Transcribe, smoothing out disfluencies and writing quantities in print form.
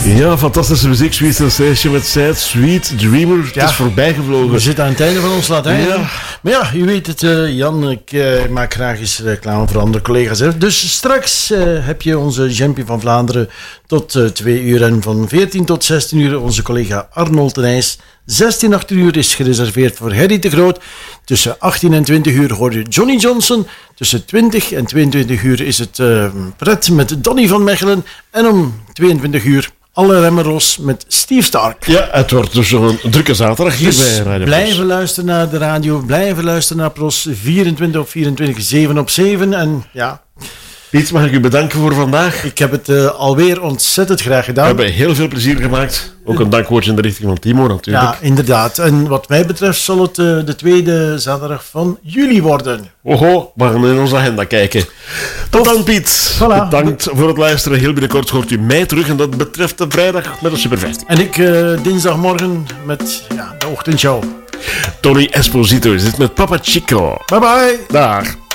Ja, fantastische muziek. Sweet Sensation met Sad Sweet Dreamer. Ja. Het is voorbijgevlogen. We zitten aan het einde van ons Latijn. Ja. Maar ja, je weet het, Jan, ik maak graag eens reclame voor andere collega's. Hè. Dus straks heb je onze Champion van Vlaanderen tot 2 uur. En van 14 tot 16 uur onze collega Arnold de Nijs. 16-18 uur is gereserveerd voor Harry de Groot. Tussen 18 en 20 uur hoor je Johnny Johnson. Tussen 20 en 22 uur is het pret met Donny van Mechelen. En om 22 uur alle remmeros met Steve Stark. Ja, het wordt dus een drukke zaterdag hier bij Dus Radio blijven Pros. luisteren naar de radio. Blijven luisteren naar Pros 24 op 24, 7 op 7. En ja, Piet, mag ik u bedanken voor vandaag? ik heb het alweer ontzettend graag We gedaan. hebben heel veel plezier gemaakt. Ook een dankwoordje in de richting van Timo natuurlijk. Ja, inderdaad. En wat mij betreft zal het de tweede zaterdag van juli worden. Oho, we gaan in onze agenda kijken. Tot dan, Piet. Voilà. Bedankt voor het luisteren. Heel binnenkort hoort u mij terug. En dat betreft de vrijdag met de Super 15. En ik dinsdagmorgen met de ochtendshow. Tony Esposito zit met Papa Chico. Bye bye. Dag.